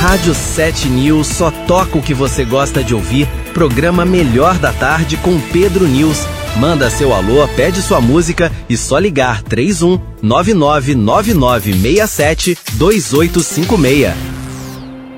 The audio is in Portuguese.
Rádio 7 News só toca o que você gosta de ouvir. Programa Melhor da Tarde com Pedro News. Manda seu alô, pede sua música e só ligar 31 999967 2856.